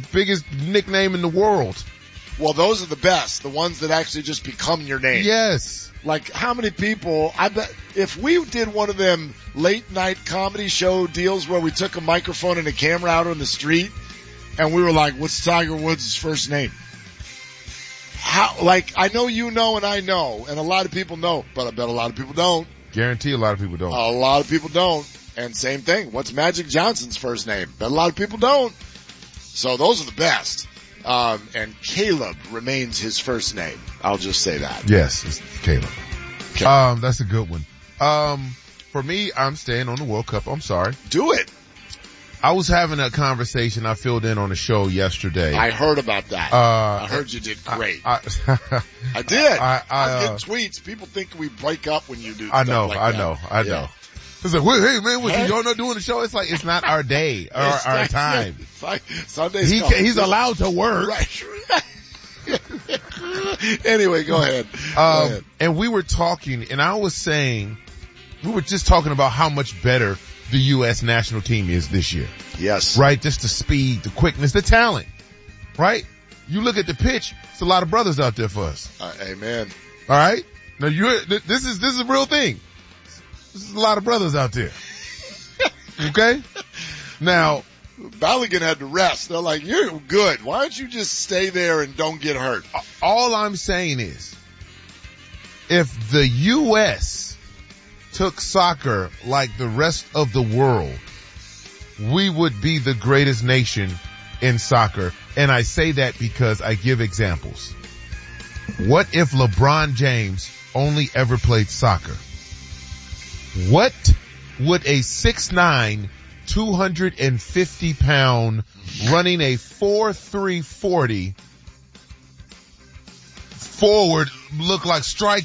biggest nickname in the world. Well, those are the best. The ones that actually just become your name. Yes. Like, how many people, I bet, if we did one of them late night comedy show deals where we took a microphone and a camera out on the street and we were like, what's Tiger Woods' first name? How, like, I know you know and I know, and a lot of people know, but I bet a lot of people don't. Guarantee a lot of people don't. A lot of people don't. And same thing. What's Magic Johnson's first name? Bet a lot of people don't. So those are the best. And Caleb remains his first name. I'll just say that. Yes, it's Caleb. Okay. That's a good one. For me, I'm staying on the World Cup. I'm sorry. Do it. I was having a conversation I filled in on the show yesterday. I heard about that. I heard you did great. I did. I'm getting tweets. People think we break up when you do stuff like that. I know. It's like, wait, hey man, y'all not doing the show? It's like, it's not our day or our time. It's like Sunday's he's allowed to work. Right. Anyway, go ahead. And we were talking, and I was saying, we were just talking about how much better the U.S. national team is this year. Yes. Right? Just the speed, the quickness, the talent. Right? You look at the pitch, it's a lot of brothers out there for us. Amen. All right? Now this is a real thing. There's a lot of brothers out there. Okay? Now, Balogun had to rest. They're like, you're good. Why don't you just stay there and don't get hurt? All I'm saying is, if the U.S. took soccer like the rest of the world, we would be the greatest nation in soccer. And I say that because I give examples. What if LeBron James only ever played soccer? What would a 6'9", 250-pound, running a 4.340 forward look like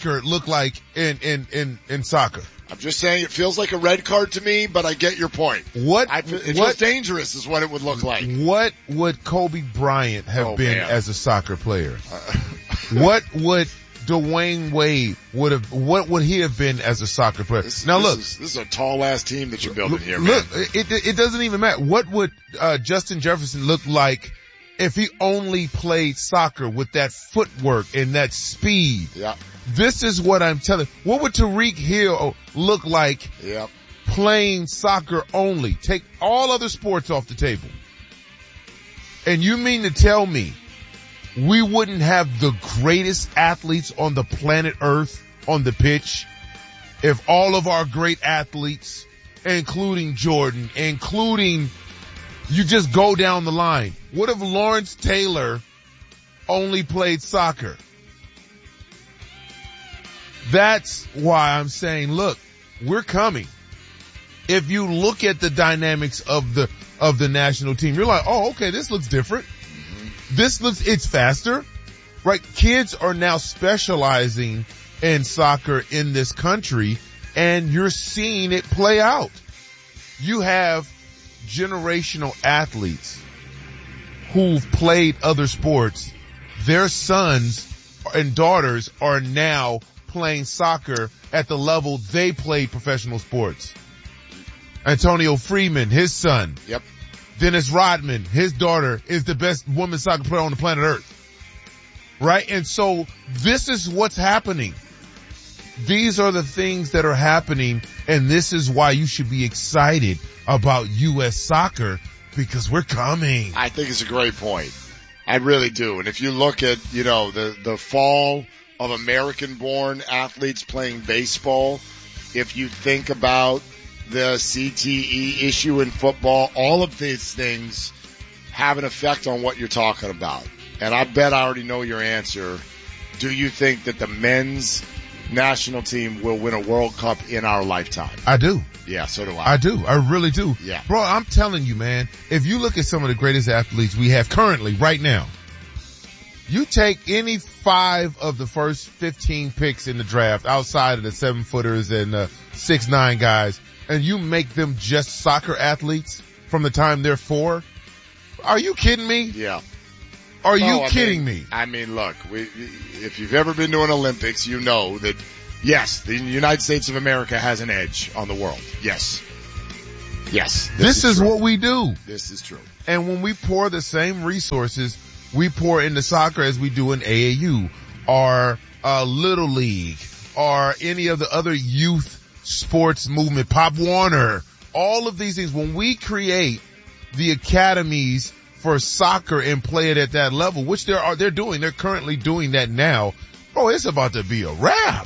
in soccer? I'm just saying it feels like a red card to me, but I get your point. It's just dangerous is what it would look like. What would Kobe Bryant have been as a soccer player? What would Dwayne Wade what would he have been as a soccer player? This is a tall ass team that you're building here, man. Look, it doesn't even matter. What would, Justin Jefferson look like if he only played soccer with that footwork and that speed? Yeah. This is what I'm telling. What would Tariq Hill look like playing soccer only? Take all other sports off the table. And you mean to tell me we wouldn't have the greatest athletes on the planet Earth on the pitch if all of our great athletes, including Jordan, you just go down the line. What if Lawrence Taylor only played soccer? That's why I'm saying, look, we're coming. If you look at the dynamics of the national team, you're like, oh, okay, this looks different. It's faster, right? Kids are now specializing in soccer in this country, and you're seeing it play out. You have generational athletes who've played other sports. Their sons and daughters are now playing soccer at the level they played professional sports. Antonio Freeman, his son. Yep. Dennis Rodman, his daughter, is the best women's soccer player on the planet Earth. Right? And so this is what's happening. These are the things that are happening, and this is why you should be excited about U.S. soccer, because we're coming. I think it's a great point. I really do. And if you look at, the fall of American-born athletes playing baseball, if you think about the CTE issue in football, all of these things have an effect on what you're talking about. And I bet I already know your answer. Do you think that the men's national team will win a World Cup in our lifetime? I do. Yeah, so do I. I do. I really do. Yeah. Bro, I'm telling you, man, if you look at some of the greatest athletes we have currently, right now, you take any 5 of the first 15 picks in the draft outside of the 7-footers and 6'9" guys, and you make them just soccer athletes from the time they're 4. Are you kidding me? Yeah. Are you kidding me? I mean, look, if you've ever been to an Olympics, you know that, yes, the United States of America has an edge on the world. Yes. Yes. This is what we do. This is true. And when we pour the same resources we pour into soccer as we do in AAU or Little League or any of the other youth sports movement, Pop Warner, all of these things, when we create the academies for soccer and play it at that level, which they're doing, they're currently doing that now, bro, it's about to be a wrap.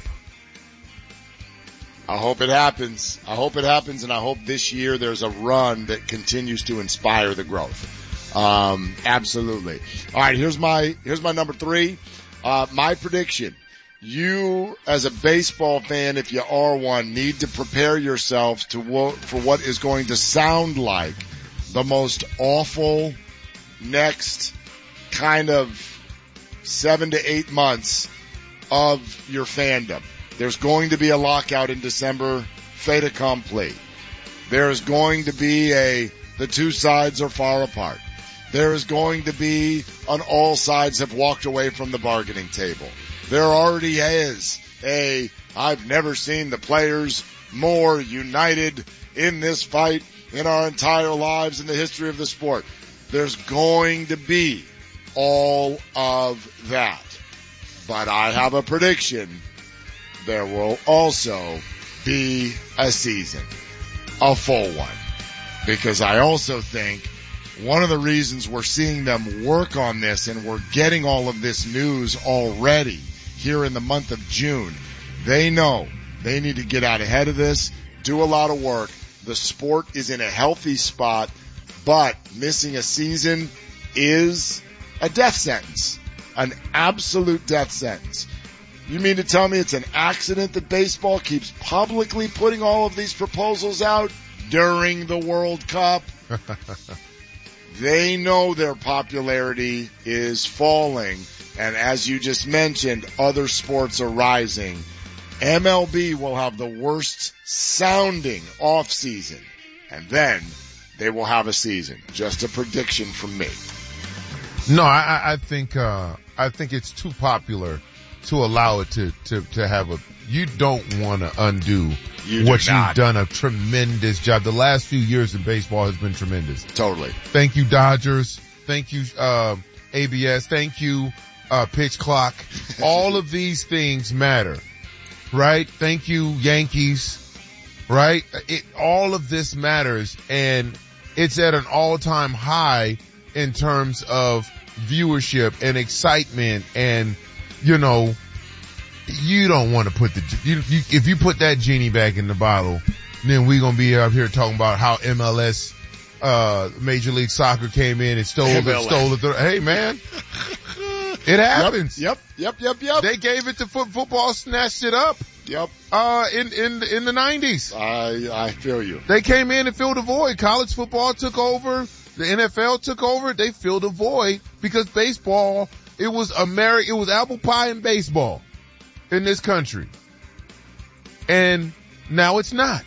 I hope it happens. And I hope this year there's a run that continues to inspire the growth. Absolutely. All right, here's my number 3. My prediction. You, as a baseball fan, if you are one, need to prepare yourselves for what is going to sound like the most awful next kind of 7 to 8 months of your fandom. There's going to be a lockout in December, fait accompli. There's going to be the two sides are far apart. There is going to be an all sides have walked away from the bargaining table. There already is I've never seen the players more united in this fight in our entire lives in the history of the sport. There's going to be all of that. But I have a prediction. There will also be a season, a full one. Because I also think one of the reasons we're seeing them work on this and we're getting all of this news already here in the month of June, they know they need to get out ahead of this, do a lot of work. The sport is in a healthy spot, but missing a season is a death sentence, an absolute death sentence. You mean to tell me it's an accident that baseball keeps publicly putting all of these proposals out during the World Cup? They know their popularity is falling, and as you just mentioned, other sports are rising. MLB will have the worst sounding off season, and then they will have a season. Just a prediction from me. No, I think it's too popular to allow it to have you don't want to undo what you've done a tremendous job. The last few years in baseball has been tremendous. Totally. Thank you, Dodgers. Thank you, ABS. Thank you, Pitch Clock. All of these things matter, right? Thank you, Yankees, right? All of this matters, and it's at an all-time high in terms of viewership and excitement, and you don't want to put if you put that genie back in the bottle, then we're gonna be up here talking about how MLS, Major League Soccer came in and stole it. Hey man, it happens. Yep. They gave it to football, snatched it up. Yep. In the 90s. I feel you. They came in and filled a void. College football took over. The NFL took over. They filled a void because baseball, it was apple pie and baseball in this country. And now it's not.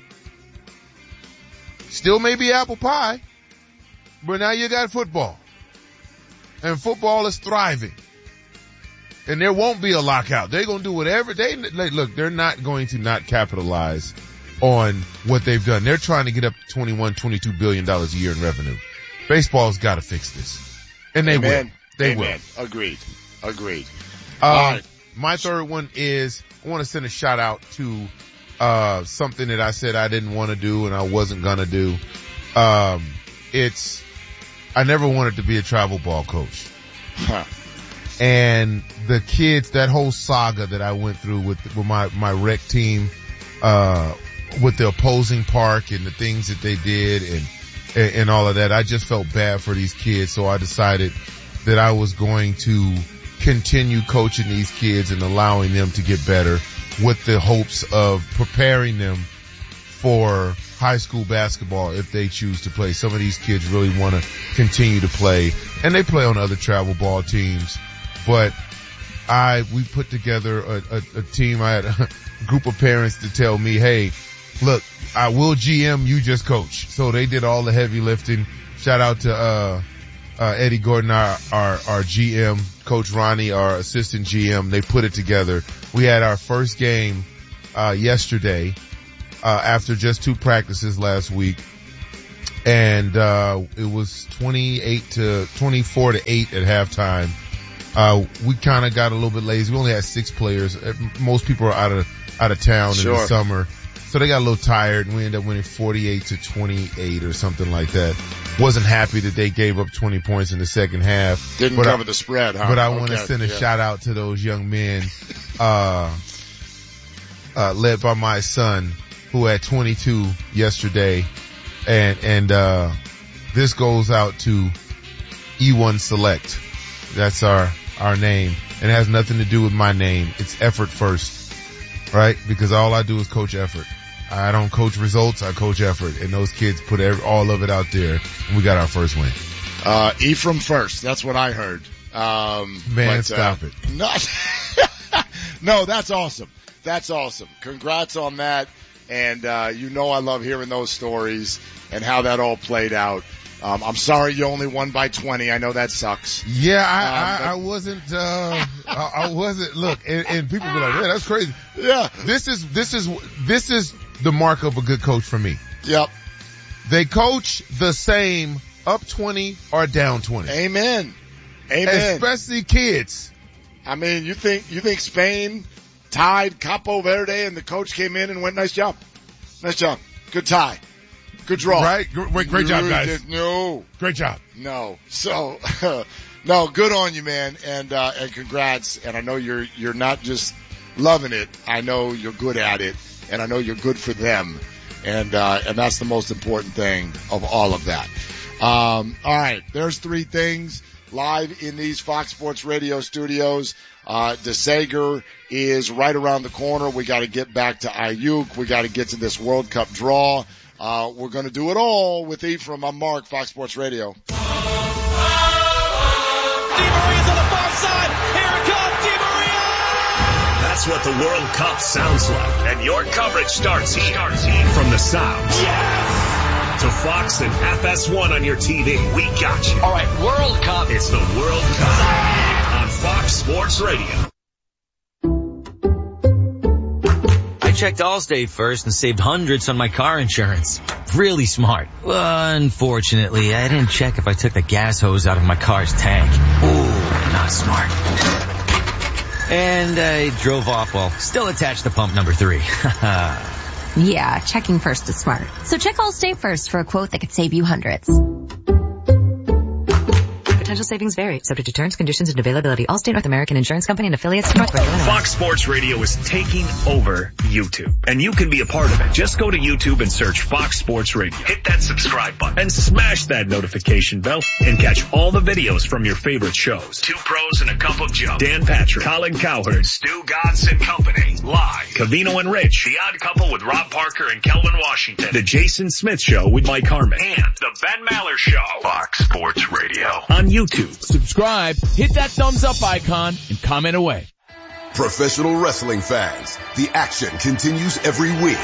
Still may be apple pie, but now you got football. And football is thriving. And there won't be a lockout. They're going to do whatever they're not going to not capitalize on what they've done. They're trying to get up to $21-22 billion a year in revenue. Baseball's got to fix this. And they will. They will. Agreed. My third one is I want to send a shout out to something that I said I didn't want to do and I wasn't going to do. I never wanted to be a travel ball coach. And the kids, that whole saga that I went through with my rec team, with the opposing park and the things that they did and all of that, I just felt bad for these kids. So I decided that I was going to continue coaching these kids and allowing them to get better with the hopes of preparing them for high school basketball if they choose to play. Some of these kids really want to continue to play, and they play on other travel ball teams. But we put together a team. I had a group of parents to tell me, hey, look, I will GM, you just coach. So they did all the heavy lifting. Shout out to Eddie Gordon, our GM, Coach Ronnie, our assistant GM. They put it together. We had our first game yesterday after just 2 practices last week. And, it was 24-8 at halftime. We kind of got a little bit lazy. We only had 6 players. Most people are out of town in the summer. So they got a little tired and we ended up winning 48-28 or something like that. Wasn't happy that they gave up 20 points in the second half. Didn't cover the spread, huh? But I want to send a shout out to those young men, led by my son who had 22 yesterday. And this goes out to E1 Select. That's our name. And it has nothing to do with my name. It's effort first, right? Because all I do is coach effort. I don't coach results. I coach effort. And those kids put all of it out there. And we got our first win. Ephraim first. That's what I heard. Stop it. No, that's awesome. That's awesome. Congrats on that. And, I love hearing those stories and how that all played out. I'm sorry you only won by 20. I know that sucks. Yeah, I wasn't, I wasn't, look, and people be like, yeah, that's crazy. Yeah. This is the mark of a good coach for me. Yep. They coach the same up 20 or down 20. Amen. Especially kids. I mean, you think Spain tied Capo Verde and the coach came in and went, nice job. Nice job. Good tie. Good draw. Right? Great job, guys. No. Great job. No. So, no, good on you, man. And congrats. And I know you're not just loving it. I know you're good at it. And I know you're good for them. And that's the most important thing of all of that. All right. There's 3 things live in these Fox Sports Radio studios. DeSager is right around the corner. We got to get back to Ayuk. We got to get to this World Cup draw. We're going to do it all with Ephraim. I'm Mark, Fox Sports Radio. Di Maria's on the far side. Here it comes, Di Maria! That's what the World Cup sounds like. And your coverage starts here. From the sounds. Yes! To Fox and FS1 on your TV. We got you. All right, World Cup. It's the World Cup on Fox Sports Radio. I checked Allstate first and saved hundreds on my car insurance. Really smart. Unfortunately, I didn't check if I took the gas hose out of my car's tank. Ooh, not smart. And I drove off while still attached to pump number 3. Yeah, checking first is smart. So check Allstate first for a quote that could save you hundreds. Potential savings vary, subject to terms, conditions, and availability. Allstate North American Insurance Company and affiliates, Northwest Illinois. Fox Sports Radio is taking over YouTube, and you can be a part of it. Just go to YouTube and search Fox Sports Radio. Hit that subscribe button and smash that notification bell and catch all the videos from your favorite shows. 2 Pros and a Cup of Joe. Dan Patrick, Colin Cowherd, Stu Gatz and Company. Live. Covino and Rich. The Odd Couple with Rob Parker and Kelvin Washington. The Jason Smith Show with Mike Harmon. And the Ben Maller Show. Fox Sports Radio. On YouTube. Subscribe, hit that thumbs up icon, and comment away. Professional wrestling fans, the action continues every week.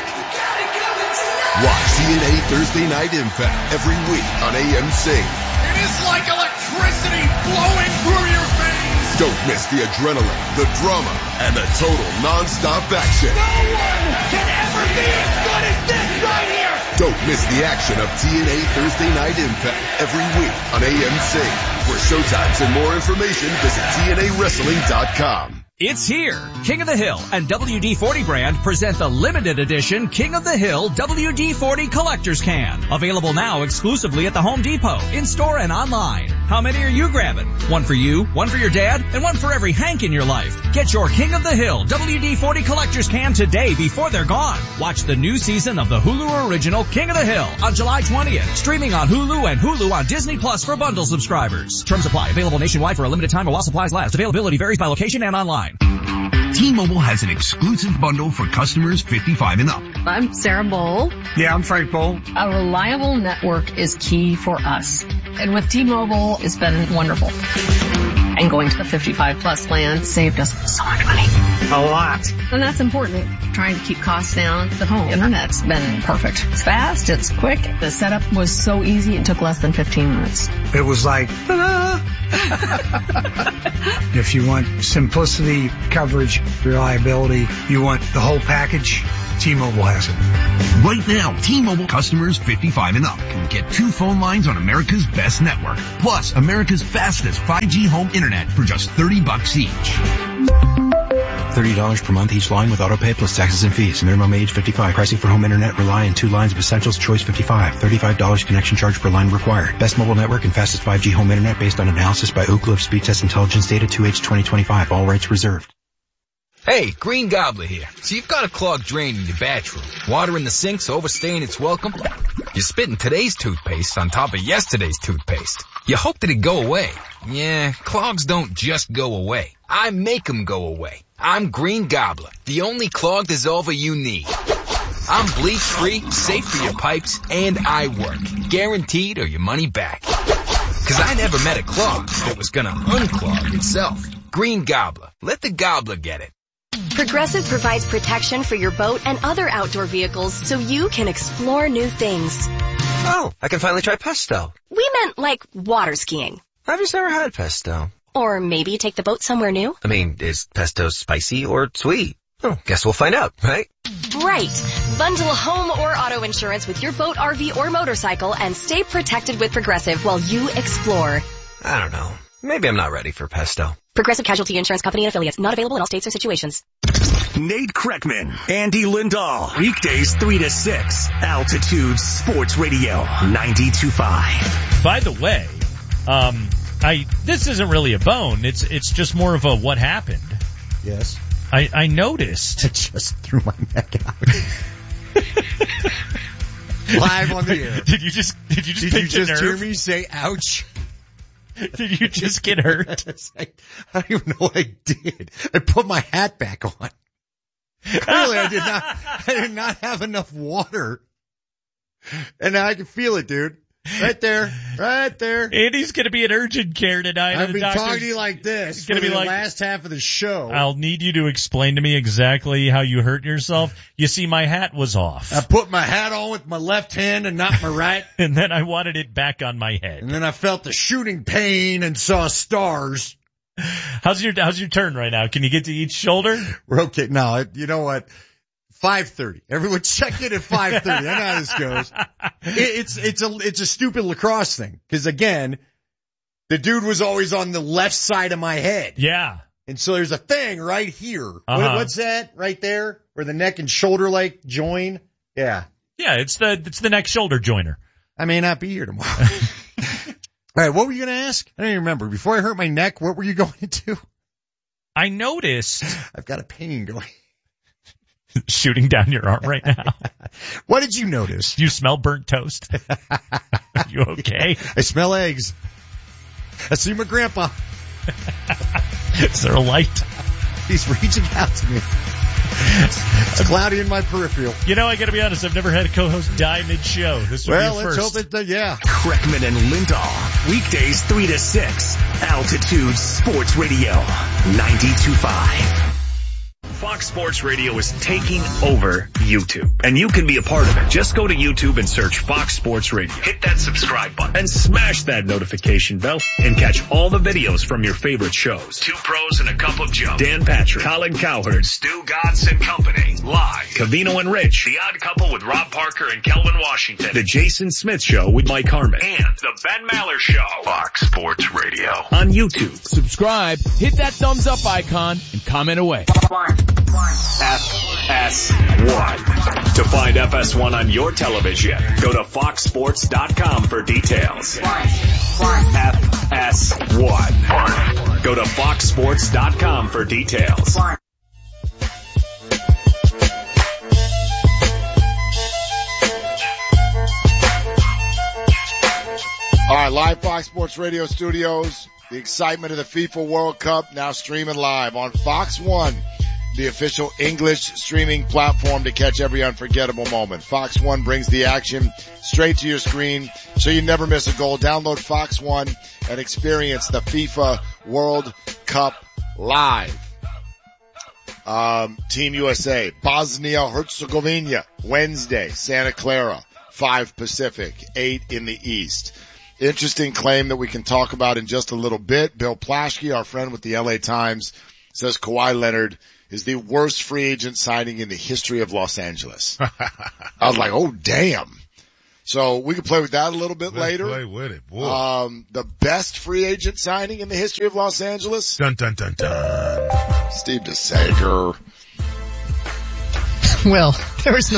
Watch TNA Thursday Night Impact every week on AMC. It is like electricity flowing through your veins. Don't miss the adrenaline, the drama, and the total non-stop action. No one can ever be as good as this right here. Don't miss the action of TNA Thursday Night Impact every week on AMC. For showtimes and more information, visit TNAWrestling.com. It's here. King of the Hill and WD-40 brand present the limited edition King of the Hill WD-40 Collector's Can. Available now exclusively at the Home Depot, in-store and online. How many are you grabbing? One for you, one for your dad, and one for every Hank in your life. Get your King of the Hill WD-40 Collector's Can today before they're gone. Watch the new season of the Hulu original King of the Hill on July 20th. Streaming on Hulu and Hulu on Disney Plus for bundle subscribers. Terms apply. Available nationwide for a limited time while supplies last. Availability varies by location and online. T-Mobile has an exclusive bundle for customers 55 and up. I'm Sarah Bowl. Yeah, I'm Frank Bowl. A reliable network is key for us. And with T-Mobile, it's been wonderful. And going to the 55 plus plan saved us so much money. A lot. And that's important. Trying to keep costs down. The home internet's been perfect. It's fast. It's quick. The setup was so easy. It took less than 15 minutes. It was like, ta-da! If you want simplicity, coverage, reliability, you want the whole package, T-Mobile has it. Right now, T-Mobile customers 55 and up can get 2 phone lines on America's best network. Plus, America's fastest 5G home internet for just $30 each. $30 per month each line with autopay plus taxes and fees. Minimum age 55. Pricing for home internet rely on 2 lines of essentials. Choice 55. $35 connection charge per line required. Best mobile network and fastest 5G home internet based on analysis by Ookla of Speed Test Intelligence data 2H 2025. All rights reserved. Hey, Green Gobbler here. So you've got a clogged drain in your bathroom. Water in the sink's overstaying its welcome. You're spitting today's toothpaste on top of yesterday's toothpaste. You hope that it go away. Yeah, clogs don't just go away. I make them go away. I'm Green Gobbler, the only clog dissolver you need. I'm bleach-free, safe for your pipes, and I work. Guaranteed or your money back. 'Cause I never met a clog that was gonna unclog itself. Green Gobbler. Let the gobbler get it. Progressive provides protection for your boat and other outdoor vehicles so you can explore new things. Oh, I can finally try pesto. We meant like water skiing. I've just never had pesto. Or maybe take the boat somewhere new. I mean, is pesto spicy or sweet? Oh, guess we'll find out, right? Right. Bundle home or auto insurance with your boat, RV, or motorcycle and stay protected with Progressive while you explore. I don't know. Maybe I'm not ready for pesto. Progressive Casualty Insurance Company and Affiliates. Not available in all states or situations. Nate Kreckman, Andy Lindahl. Weekdays 3 to 6. Altitude Sports Radio 92.5. By the way, this isn't really a bone. It's just more of a what happened. Yes. I noticed. I just threw my neck out. Live on the air. Did you just hear me say ouch? Did you just get hurt? I don't even know what I did. I put my hat back on. Clearly I did not have enough water. And now I can feel it, dude. Right there. Andy's going to be in urgent care tonight. I've been talking to you like this for the last half of the show. I'll need you to explain to me exactly how you hurt yourself. You see, my hat was off. I put my hat on with my left hand and not my right. And then I wanted it back on my head. And then I felt the shooting pain and saw stars. How's your turn right now? Can you get to each shoulder? We're okay. No, you know what? 5:30. Everyone check in at 5:30. I know how this goes. It's a stupid lacrosse thing. Cause again, the dude was always on the left side of my head. Yeah. And so there's a thing right here. Uh-huh. What's that right there? Where the neck and shoulder like join? Yeah. Yeah, it's the neck shoulder joiner. I may not be here tomorrow. All right. What were you going to ask? I don't even remember. Before I hurt my neck, what were you going to do? I noticed. I've got a pain going. Shooting down your arm right now. What did you notice? Do you smell burnt toast? Are you okay? I smell eggs. I see my grandpa. Is there a light? He's reaching out to me. It's cloudy in my peripheral. You know, I gotta be honest, I've never had a co-host die mid-show. This will be a first. Let's hope it, yeah. Kreckman and Lindahl. Weekdays 3 to 6. Altitude Sports Radio 92.5. Fox Sports Radio is taking over YouTube, and you can be a part of it. Just go to YouTube and search Fox Sports Radio. Hit that subscribe button and smash that notification bell and catch all the videos from your favorite shows. Two Pros and a Cup of Joe. Dan Patrick, Colin Cowherd, Stu Gatz and Company. Live. Covino and Rich. The Odd Couple with Rob Parker and Kelvin Washington. The Jason Smith Show with Mike Harmon. And The Ben Maller Show. Fox Sports Radio. On YouTube. Subscribe, hit that thumbs up icon, and comment away. FS1. To find FS1 on your television, go to foxsports.com for details. FS1. Go to foxsports.com for details. All right, live Fox Sports Radio studios. The excitement of the FIFA World Cup now streaming live on Fox One, the official English streaming platform to catch every unforgettable moment. Fox One brings the action straight to your screen so you never miss a goal. Download Fox One and experience the FIFA World Cup live. Team USA, Bosnia-Herzegovina, Wednesday, Santa Clara, 5 Pacific, 8 in the East. Interesting claim that we can talk about in just a little bit. Bill Plaschke, our friend with the LA Times, says Kawhi Leonard is the worst free agent signing in the history of Los Angeles. I was like, oh damn. So we can play with that a little bit later. Play with it, boy. The best free agent signing in the history of Los Angeles. Dun dun dun dun. Steve DeSager. Well, there was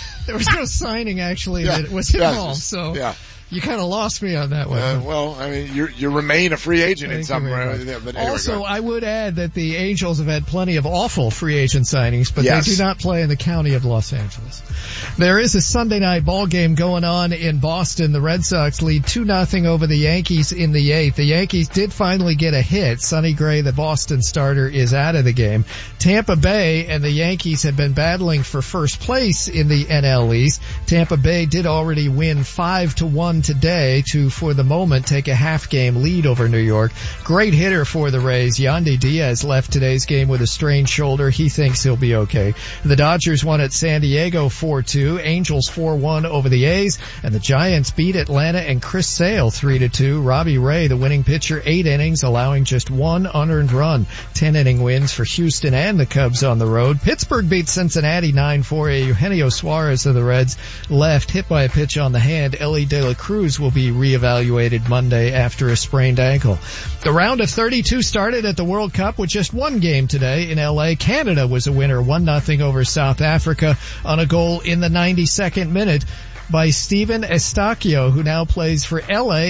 no signing actually that was involved. So yeah. You kind of lost me on that one. Well, I mean, you remain a free agent in some way. But anyway, also, I would add that the Angels have had plenty of awful free agent signings, but they do not play in the county of Los Angeles. There is a Sunday night ball game going on in Boston. The Red Sox lead 2-0 over the Yankees in the 8th. The Yankees did finally get a hit. Sonny Gray, the Boston starter, is out of the game. Tampa Bay and the Yankees have been battling for first place in the NL East. Tampa Bay did already win 5-1 today to, for the moment, take a half-game lead over New York. Great hitter for the Rays. Yandy Diaz left today's game with a strained shoulder. He thinks he'll be okay. The Dodgers won at San Diego 4-2. Angels 4-1 over the A's. And the Giants beat Atlanta and Chris Sale 3-2. Robbie Ray, the winning pitcher, 8 innings, allowing just 1 unearned run. 10-inning wins for Houston and the Cubs on the road. Pittsburgh beat Cincinnati 9-4. Eugenio Suarez of the Reds left, hit by a pitch on the hand. Ellie De La Cruz will be reevaluated Monday after a sprained ankle. The round of 32 started at the World Cup with just one game today in LA. Canada was a winner 1-0 over South Africa on a goal in the 92nd minute by Steven Estacio, who now plays for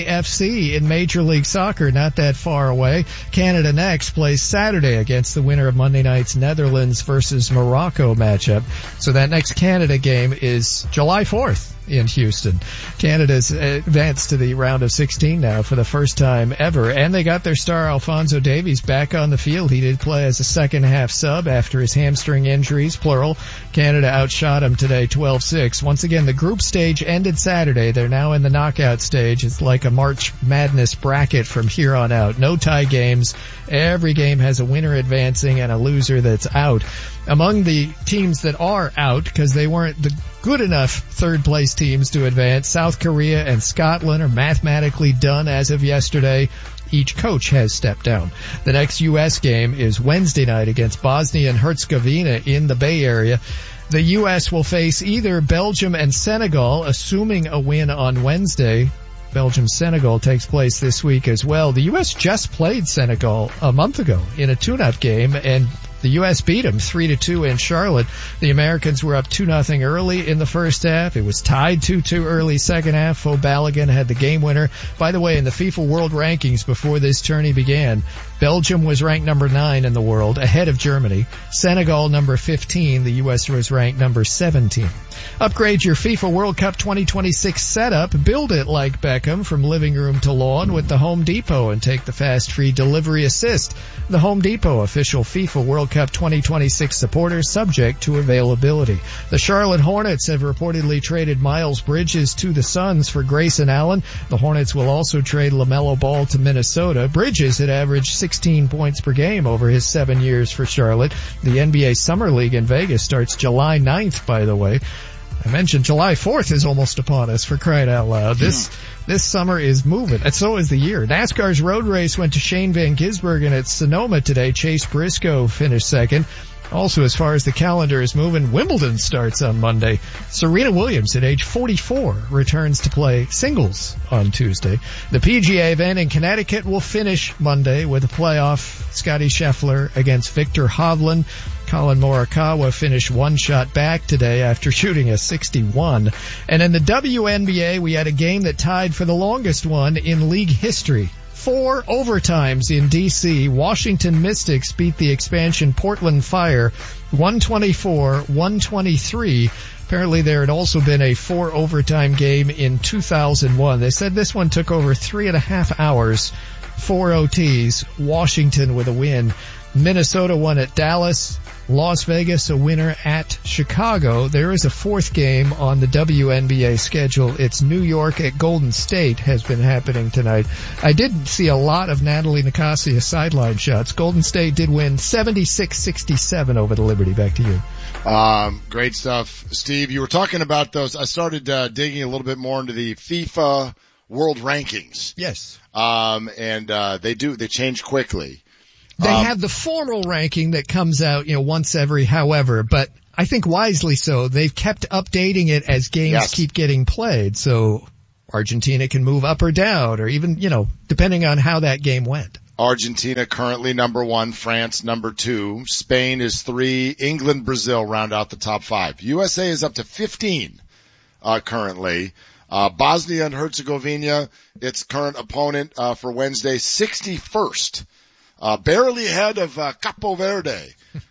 LAFC in Major League Soccer, not that far away. Canada next plays Saturday against the winner of Monday night's Netherlands versus Morocco matchup. So that next Canada game is July 4th. In Houston. Canada's advanced to the round of 16 now for the first time ever, and they got their star Alphonso Davies back on the field. He did play as a second half sub after his hamstring injuries, plural. Canada outshot him today 12-6. Once again, the group stage ended Saturday. They're now in the knockout stage. It's like a March Madness bracket from here on out. No tie games. Every game has a winner advancing and a loser that's out. Among the teams that are out, because they weren't the good enough third place teams to advance, South Korea and Scotland are mathematically done as of yesterday. Each coach has stepped down. The next U.S. game is Wednesday night against Bosnia and Herzegovina in the Bay Area. The U.S. will face either Belgium and Senegal, assuming a win on Wednesday. Belgium-Senegal takes place this week as well. The U.S. just played Senegal a month ago in a tune-up game, and the U.S. beat them 3-2 in Charlotte. The Americans were up 2-0 early in the first half. It was tied 2-2 early second half. Fo Balogun had the game winner. By the way, in the FIFA World Rankings before this tourney began, Belgium was ranked number 9 in the world, ahead of Germany. Senegal number 15. The U.S. was ranked number 17. Upgrade your FIFA World Cup 2026 setup. Build it like Beckham from living room to lawn with the Home Depot and take the fast free delivery assist. The Home Depot, official FIFA World Cup 2026 supporter, subject to availability. The Charlotte Hornets have reportedly traded Miles Bridges to the Suns for Grayson Allen. The Hornets will also trade LaMelo Ball to Minnesota. Bridges had averaged 16 points per game over his 7 years for Charlotte. The NBA Summer League in Vegas starts July 9th, by the way. I mentioned July 4th is almost upon us, for crying out loud. This summer is moving, and so is the year. NASCAR's road race went to Shane Van Gisbergen at Sonoma today. Chase Briscoe finished second. Also, as far as the calendar is moving, Wimbledon starts on Monday. Serena Williams, at age 44, returns to play singles on Tuesday. The PGA event in Connecticut will finish Monday with a playoff. Scottie Scheffler against Victor Hovland. Colin Morikawa finished one shot back today after shooting a 61. And in the WNBA, we had a game that tied for the longest one in league history. 4 overtimes in D.C. Washington Mystics beat the expansion Portland Fire 124-123. Apparently there had also been a 4 overtime game in 2001. They said this one took over 3.5 hours, 4 OTs, Washington with a win. Minnesota won at Dallas. Las Vegas a winner at Chicago. There is a 4th game on the WNBA schedule. It's New York at Golden State has been happening tonight. I did see a lot of Natalie Nicasia sideline shots. Golden State did win 76-67 over the Liberty. Back to you. Great stuff. Steve, you were talking about those. I started digging a little bit more into the FIFA World Rankings. Yes. And they change quickly. They have the formal ranking that comes out, once every however, but I think wisely so. They've kept updating it as games keep getting played. So Argentina can move up or down, or even, depending on how that game went. Argentina currently number 1, France number 2, Spain is 3, England, Brazil round out the top 5. USA is up to 15, currently. Bosnia and Herzegovina, its current opponent, for Wednesday, 61st. Barely ahead of, Capo Verde.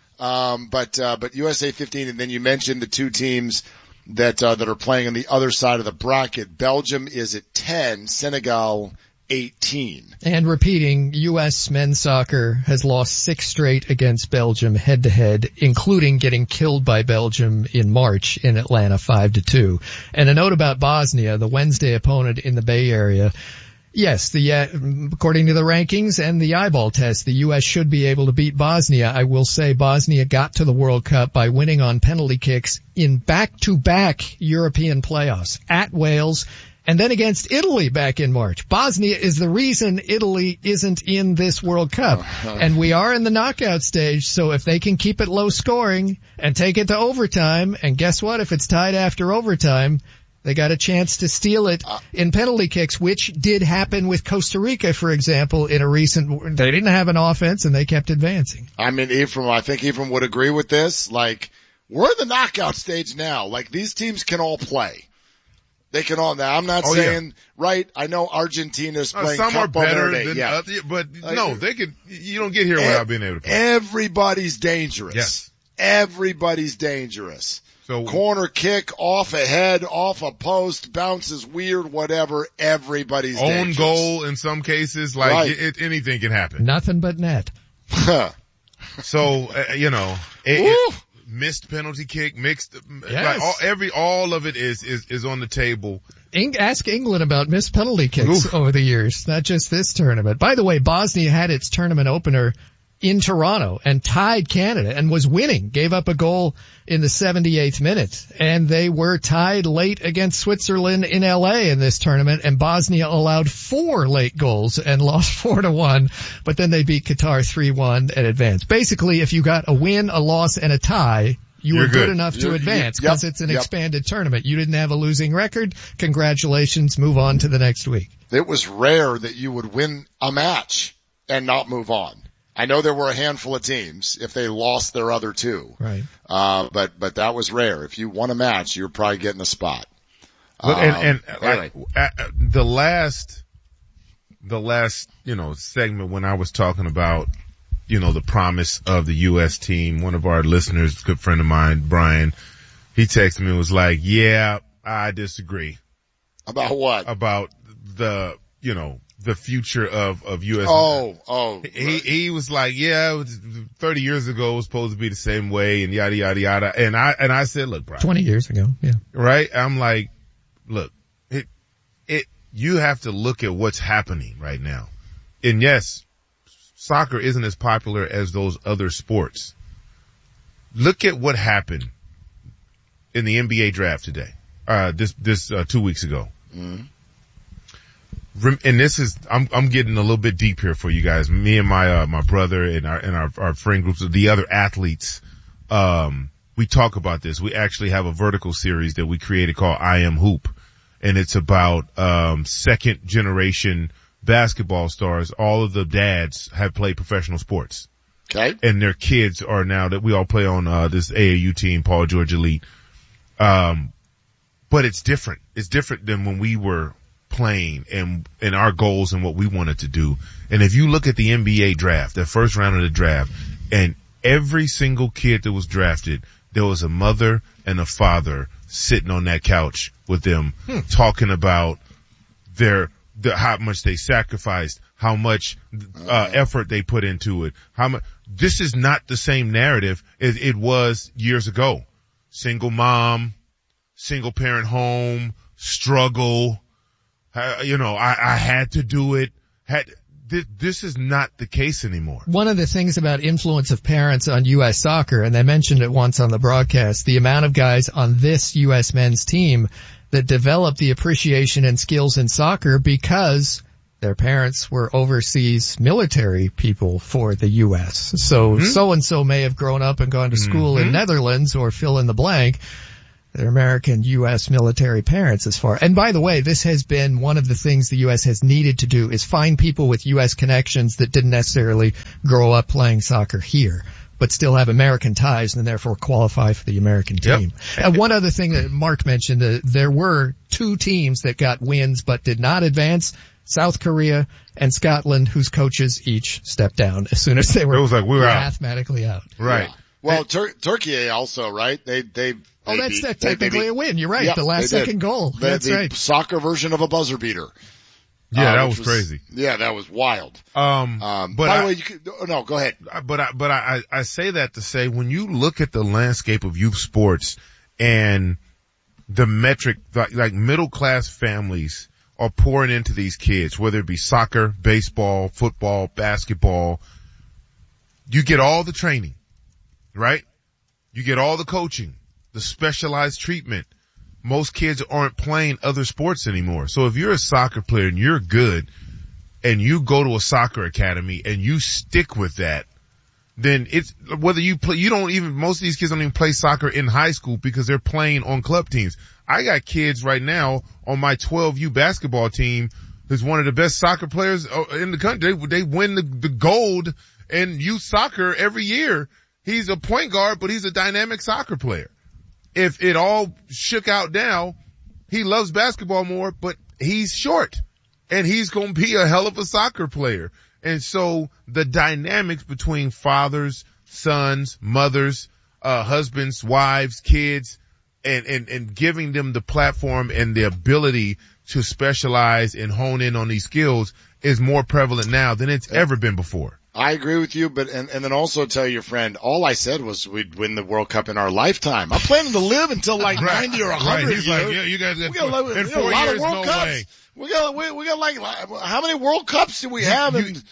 But USA 15, and then you mentioned the two teams that are playing on the other side of the bracket. Belgium is at 10, Senegal 18. And repeating, U.S. men's soccer has lost 6 straight against Belgium head to head, including getting killed by Belgium in March in Atlanta 5-2. And a note about Bosnia, the Wednesday opponent in the Bay Area. Yes, according to the rankings and the eyeball test, the U.S. should be able to beat Bosnia. I will say Bosnia got to the World Cup by winning on penalty kicks in back-to-back European playoffs at Wales and then against Italy back in March. Bosnia is the reason Italy isn't in this World Cup. And we are in the knockout stage, so if they can keep it low scoring and take it to overtime, and guess what? If it's tied after overtime, they got a chance to steal it in penalty kicks, which did happen with Costa Rica, for example, in a recent, they didn't have an offense and they kept advancing. I mean, I think Ephraim would agree with this. Like, we're in the knockout stage now. Like, these teams can all play. They can all, now I'm not saying, right, I know Argentina's playing some are better Verde, than but no, they could, you don't get here without being able to play. Everybody's dangerous. Yes. Everybody's dangerous. So corner kick, off a head, off a post, bounces weird, whatever, everybody's dangerous. Own goal in some cases, like anything can happen. Nothing but net. So, missed penalty kick, mixed, yes. Like all of it is on the table. Ask England about missed penalty kicks over the years, not just this tournament. By the way, Bosnia had its tournament opener in Toronto and tied Canada and was winning, gave up a goal in the 78th minute. And they were tied late against Switzerland in LA in this tournament, and Bosnia allowed 4 late goals and lost 4-1, but then they beat Qatar 3-1 and advanced. Basically, if you got a win, a loss, and a tie, you were good enough to advance because it's an expanded tournament. You didn't have a losing record. Congratulations. Move on to the next week. It was rare that you would win a match and not move on. I know there were a handful of teams if they lost their other 2. Right. But that was rare. If you won a match, you were probably getting a spot. Anyway. The last, segment when I was talking about, the promise of the U.S. team, one of our listeners, a good friend of mine, Brian, he texted me and was like, yeah, I disagree. About what? About the future of U.S. He was like, 30 years ago it was supposed to be the same way and yada, yada, yada. And I said, look, Brian. 20 years ago, yeah. Right? I'm like, look, you have to look at what's happening right now. And yes, soccer isn't as popular as those other sports. Look at what happened in the NBA draft today, this 2 weeks ago. Mm-hmm. And this is, I'm getting a little bit deep here for you guys. Me and my brother and our friend groups of the other athletes, we talk about this. We actually have a vertical series that we created called I Am Hoop. And it's about, second generation basketball stars. All of the dads have played professional sports. Okay. And their kids are now that we all play on, this AAU team, Paul George Elite. But it's different. It's different than when we were playing and our goals and what we wanted to do. And if you look at the NBA draft, the first round of the draft, and every single kid that was drafted, there was a mother and a father sitting on that couch with them talking about how much they sacrificed, how much effort they put into it. This is not the same narrative it was years ago. Single mom, single parent home, struggle. I had to do it. This is not the case anymore. One of the things about influence of parents on U.S. soccer, and they mentioned it once on the broadcast, the amount of guys on this U.S. men's team that develop the appreciation and skills in soccer because their parents were overseas military people for the U.S. So so-and-so may have grown up and gone to school in Netherlands or fill in the blank. They're American U.S. military parents as far. And by the way, this has been one of the things the U.S. has needed to do is find people with U.S. connections that didn't necessarily grow up playing soccer here, but still have American ties and therefore qualify for the American team. Yep. And one other thing that Mark mentioned, there were 2 teams that got wins but did not advance. South Korea and Scotland, whose coaches each stepped down as soon as they were mathematically out. Right. Yeah. Well, Turkey also, right? That's technically a win. You're right. The last second goal. That's right. Soccer version of a buzzer beater. Yeah, that was crazy. Yeah, that was wild. By the way, go ahead. But I say that to say when you look at the landscape of youth sports and the metric, like middle class families are pouring into these kids, whether it be soccer, baseball, football, basketball, you get all the training, right? You get all the coaching, the specialized treatment. Most kids aren't playing other sports anymore. So if you're a soccer player and you're good and you go to a soccer academy and you stick with that, then it's whether you play, most of these kids don't even play soccer in high school because they're playing on club teams. I got kids right now on my 12U basketball team who's one of the best soccer players in the country. They win the gold in youth soccer every year. He's a point guard, but he's a dynamic soccer player. If it all shook out now, he loves basketball more, but he's short and he's going to be a hell of a soccer player. And so the dynamics between fathers, sons, mothers, husbands, wives, kids, and giving them the platform and the ability to specialize and hone in on these skills is more prevalent now than it's ever been before. I agree with you, but and then also tell your friend, all I said was we'd win the World Cup in our lifetime. I'm planning to live until like 90 or 100 right. He's years. like, yeah, you guys got in 4 a lot years, of World no Cups. way. We got like how many World Cups do we have?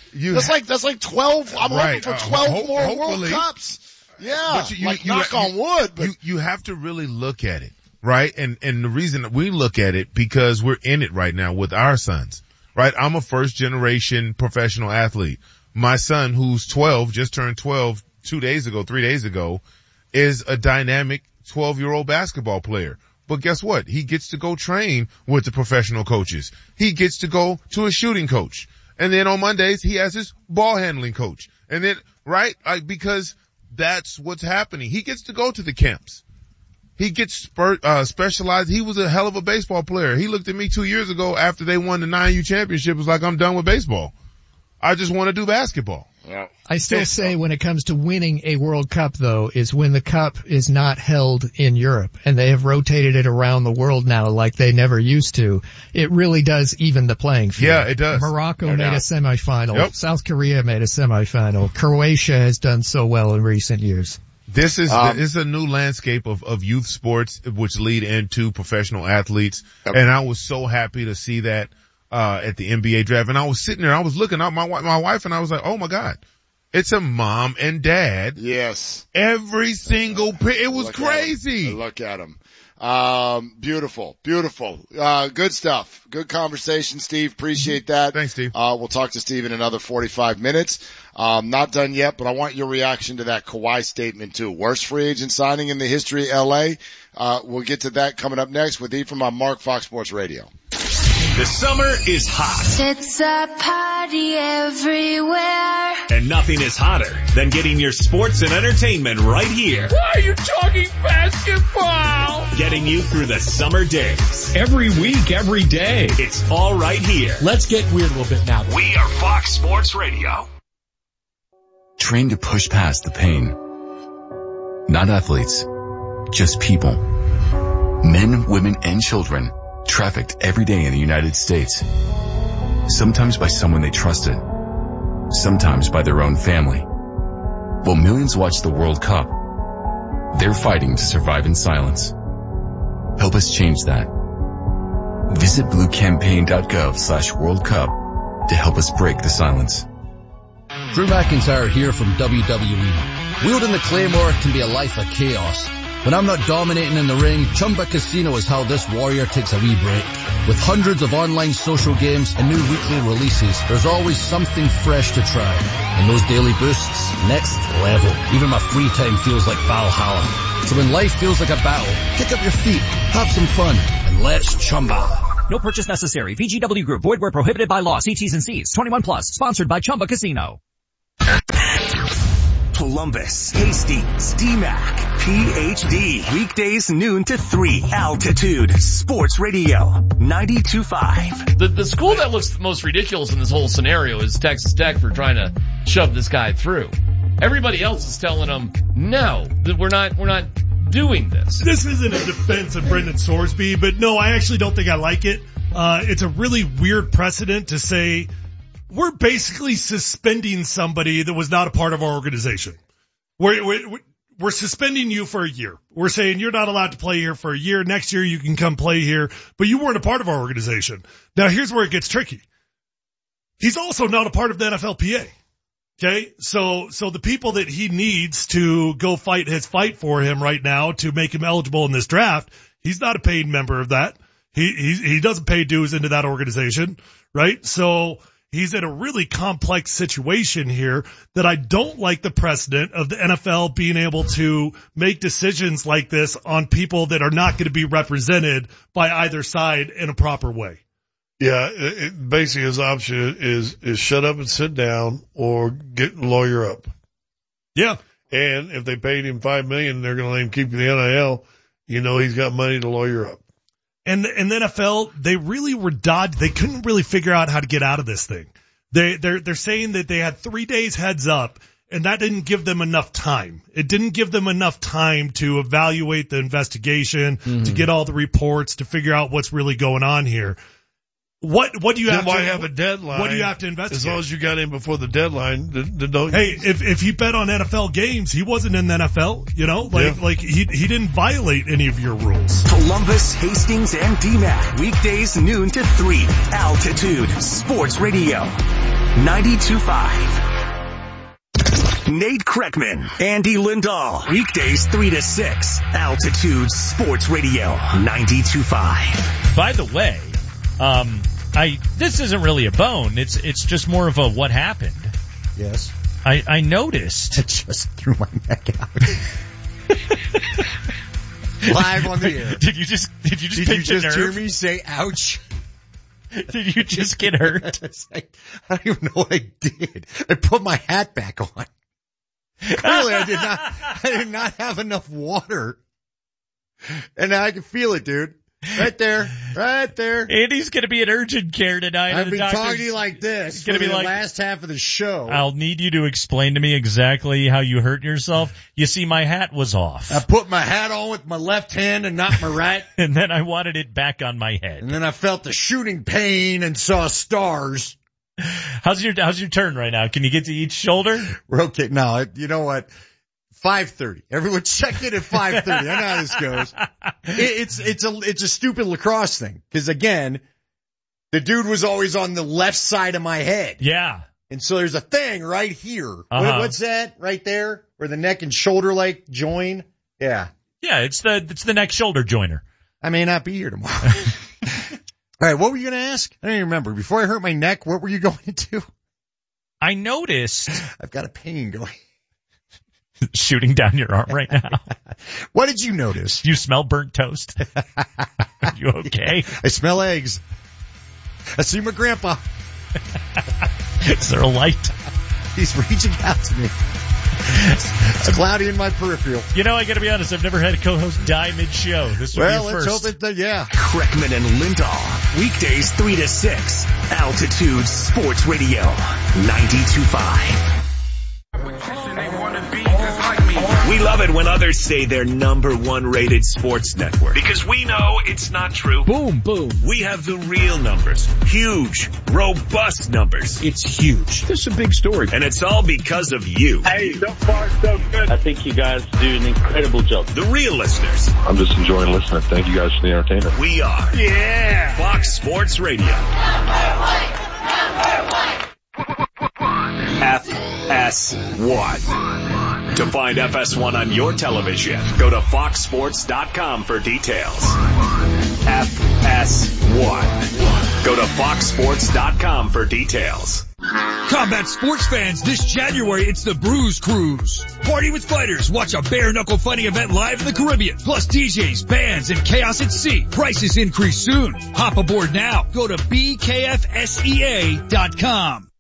That's like 12. I'm hoping for 12 more World Cups. Yeah, but knock on wood. But you have to really look at it, right? And the reason we look at it because we're in it right now with our sons, right? I'm a first generation professional athlete. My son, who's 12, just turned 12 3 days ago, is a dynamic 12-year-old basketball player. But guess what? He gets to go train with the professional coaches. He gets to go to a shooting coach. And then on Mondays, he has his ball handling coach. And then, right? Because that's what's happening. He gets to go to the camps. He gets specialized. He was a hell of a baseball player. He looked at me 2 years ago after they won the 9U championship. Was like, I'm done with baseball. I just want to do basketball. Yeah. I still say when it comes to winning a World Cup, though, is when the cup is not held in Europe and they have rotated it around the world now like they never used to. It really does even the playing field. Yeah, it does. Morocco made a semifinal. Yep. South Korea made a semifinal. Croatia has done so well in recent years. This is a new landscape of youth sports which lead into professional athletes. Yep. And I was so happy to see that at the NBA draft. And I was sitting there, I was looking at my wife and I was like, oh my God, it's a mom and dad. Yes. Every single it was crazy. Look at them. Beautiful. Good stuff. Good conversation, Steve. Appreciate that. Thanks, Steve. We'll talk to Steve in another 45 minutes. Not done yet, but I want your reaction to that Kawhi statement too. Worst free agent signing in the history of LA. We'll get to that coming up next with Ephraim on Mark Fox Sports Radio. The summer is hot. It's a party everywhere. And nothing is hotter than getting your sports and entertainment right here. Why are you talking basketball? Getting you through the summer days. Every week, every day. It's all right here. Let's get weird a little bit now. We are Fox Sports Radio. Trained to push past the pain. Not athletes, just people. Men, women, and children trafficked every day in the United States. Sometimes by someone they trusted. Sometimes by their own family. While millions watch the World Cup, they're fighting to survive in silence. Help us change that. Visit bluecampaign.gov/World Cup to help us break the silence. Drew McIntyre here from WWE. Wielding the Claymore can be a life of chaos. When I'm not dominating in the ring, Chumba Casino is how this warrior takes a wee break. With hundreds of online social games and new weekly releases, there's always something fresh to try. And those daily boosts, next level. Even my free time feels like Valhalla. So when life feels like a battle, kick up your feet, have some fun, and let's Chumba. No purchase necessary. VGW Group. Void where prohibited by law. See T's and C's. 21 plus. Sponsored by Chumba Casino. Columbus, Hastings, DMAC, PhD. Weekdays noon to 3. Altitude Sports Radio 92.5. The school that looks the most ridiculous in this whole scenario is Texas Tech for trying to shove this guy through. Everybody else is telling them, no, that we're not doing this. This isn't a defense of Brendan Sorsby, but no, I actually don't think I like it. It's a really weird precedent to say we're basically suspending somebody that was not a part of our organization. We're suspending you for a year. We're saying you're not allowed to play here for a year. Next year you can come play here, but you weren't a part of our organization. Now here's where it gets tricky. He's also not a part of the NFLPA. Okay, so the people that he needs to go fight his fight for him right now to make him eligible in this draft, he's not a paid member of that. He doesn't pay dues into that organization, right? So he's in a really complex situation here that I don't like the precedent of the NFL being able to make decisions like this on people that are not going to be represented by either side in a proper way. Yeah, basically his option is shut up and sit down or lawyer up. Yeah. And if they paid him $5 million, they're going to let him keep the NIL. You know he's got money to lawyer up. And the NFL, they really were dodged. They couldn't really figure out how to get out of this thing. They're saying that they had 3 days heads up, and that didn't give them enough time. It didn't give them enough time to evaluate the investigation, to get all the reports, to figure out what's really going on here. What do you have to have a deadline? What do you have to investigate? As long as you got in before the deadline, Hey, if he bet on NFL games, he wasn't in the NFL, you know? Like he didn't violate any of your rules. Columbus, Hastings, and DMAC. Weekdays noon to 3. Altitude Sports Radio 92.5. Nate Kreckman, Andy Lindahl. Weekdays 3 to 6. Altitude Sports Radio 92.5. By the way, this isn't really a bone. It's just more of a what happened. Yes. I noticed. I just threw my neck out. Live on the air. Did you just hear me say ouch? Did you just get hurt? I don't even know what I did. I put my hat back on. Clearly I did not have enough water. And now I can feel it, dude. Right there. Andy's going to be in urgent care tonight. I've been talking to you like this for the last half of the show. I'll need you to explain to me exactly how you hurt yourself. You see, my hat was off. I put my hat on with my left hand and not my right. And then I wanted it back on my head. And then I felt the shooting pain and saw stars. How's your turn right now? Can you get to each shoulder? We're okay. No, you know what? 5:30. Everyone check in at 5:30. I know how this goes. It's a stupid lacrosse thing. Cause again, the dude was always on the left side of my head. Yeah. And so there's a thing right here. Uh-huh. What's that right there? Where the neck and shoulder like join? Yeah. Yeah, it's the neck shoulder joiner. I may not be here tomorrow. All right. What were you going to ask? I don't even remember. Before I hurt my neck, what were you going to? I noticed. I've got a pain going. Shooting down your arm right now. What did you notice? You smell burnt toast. Are you okay? I smell eggs. I see my grandpa. Is there a light? He's reaching out to me. It's cloudy in my peripheral. You know, I gotta be honest, I've never had a co-host die mid-show. This will be let's first. hope it, yeah. Kreckman and Lindahl. Weekdays 3 to 6. Altitude Sports Radio 92.5. We love it when others say they're #1 rated sports network. Because we know it's not true. Boom, boom. We have the real numbers. Huge, robust numbers. It's huge. This is a big story. And it's all because of you. Hey, so far so good. I think you guys do an incredible job. The real listeners. I'm just enjoying listening. Thank you guys for the entertainment. We are. Yeah. Fox Sports Radio. FS1. To find FS1 on your television, go to foxsports.com for details. FS1. Go to foxsports.com for details. Combat sports fans, this January it's the Bruise Cruise. Party with fighters, watch a bare-knuckle fighting event live in the Caribbean. Plus DJs, bands, and chaos at sea. Prices increase soon. Hop aboard now. Go to BKFSEA.com.